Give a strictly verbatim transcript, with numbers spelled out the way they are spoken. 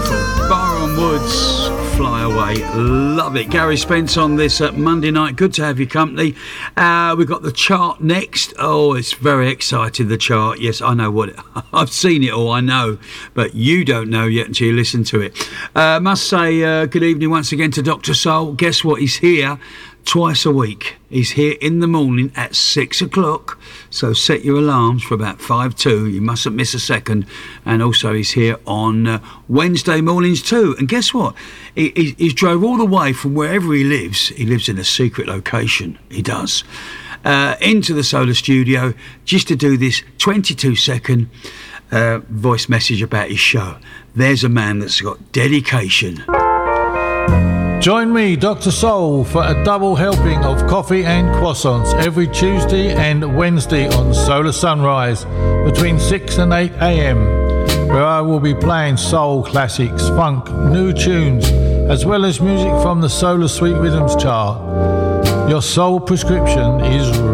Beautiful. Byron Woods, Fly Away. Love it. Gary Spence on this uh, Monday night. Good to have your company. Uh, we've got the chart next. Oh, it's very exciting, the chart. Yes, I know what it, I've seen it all, I know. But you don't know yet until you listen to it. Uh, must say uh, good evening once again to Doctor Soul. Guess what? He's here twice a week. He's here in the morning at six o'clock. So set your alarms for about five two. You mustn't miss a second. And also he's here on uh, Wednesday mornings too. And guess what? He, he, he's drove all the way from wherever he lives. He lives in a secret location. He does. Uh, into the Solar Studio just to do this twenty-two second uh, voice message about his show. There's a man that's got dedication. Join me, Doctor Soul, for a double helping of coffee and croissants every Tuesday and Wednesday on Solar Sunrise between six and eight a.m, where I will be playing soul classics, funk, new tunes, as well as music from the Solar Sweet Rhythms chart. Your soul prescription is